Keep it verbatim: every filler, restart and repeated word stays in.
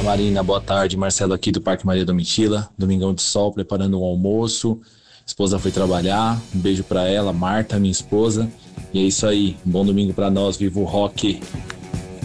Marina, boa tarde. Marcelo aqui do Parque Maria Domitila. Domingão de sol, preparando um almoço. Esposa foi trabalhar. Um beijo pra ela, Marta, minha esposa. E é isso aí. Um bom domingo pra nós. Viva o rock!